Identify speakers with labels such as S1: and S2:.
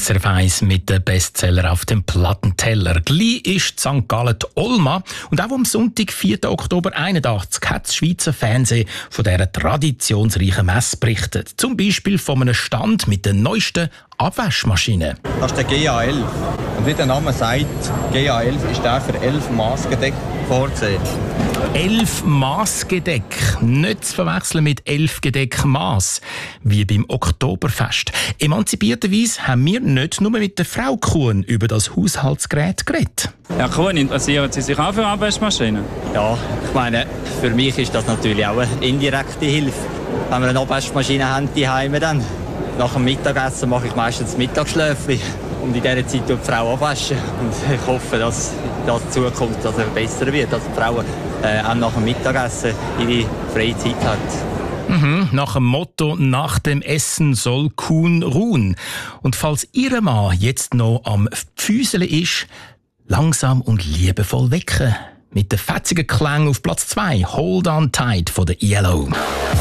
S1: SRF 1 mit den Bestseller auf dem Plattenteller. Gleich ist St. Gallen die Olma. Und auch am Sonntag, 4. Oktober 81, hat das Schweizer Fernsehen von dieser traditionsreichen Messe berichtet. Zum Beispiel von einem Stand mit den neuesten Abwaschmaschinen.
S2: Das ist der GA11. Und wie der Name sagt, GA11 ist der für 11 Maßgedeck vorgesehen.
S1: 11 Maßgedeck, nicht zu verwechseln mit 11 Gedeck Maß, wie beim Oktoberfest. Emanzipierterweise haben wir nicht nur mit der Frau Kuhn über das Haushaltsgerät geredet.
S3: Herr Kuhn, interessieren Sie sich auch für Abwaschmaschinen?
S4: Ja, ich meine, für mich ist das natürlich auch eine indirekte Hilfe. Wenn wir eine Abwaschmaschine haben, die Heime dann. Nach dem Mittagessen mache ich meistens Mittagsschläfchen. Und in dieser Zeit tut die Frau abwaschen. Und ich hoffe, dass das in Zukunft besser wird, dass die Frauen auch nach dem Mittagessen ihre freie Zeit haben.
S1: Nach dem Motto, nach dem Essen soll Kuhn ruhen. Und falls Ihr Mann jetzt noch am Füßeln ist, langsam und liebevoll wecken. Mit den fetzigen Klängen auf Platz 2, Hold on Tight von der Yellow.